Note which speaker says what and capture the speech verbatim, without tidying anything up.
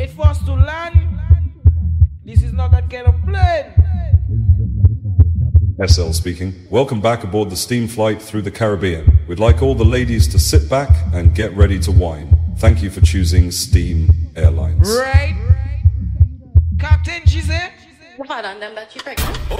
Speaker 1: Wait for us to land. This is not that kind of plane.
Speaker 2: S L speaking. Welcome back aboard the steam flight through the Caribbean. We'd like all the ladies to sit back and get ready to wine. Thank you for choosing Steam Airlines.
Speaker 1: Right. Captain, she said.
Speaker 3: What on them that you pregnant?